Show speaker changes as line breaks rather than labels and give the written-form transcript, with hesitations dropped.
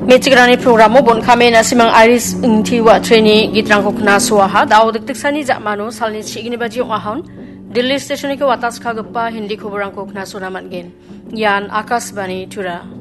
Mechigrani programo bon kame na simang Iris ingtiwa trainee gitrangko khna suaha daw diktiksani jakmano salni chigini baji ahon Delhi station ke watas khagpa hindi khoborangko khna sunamat gen yan Akashbani Tura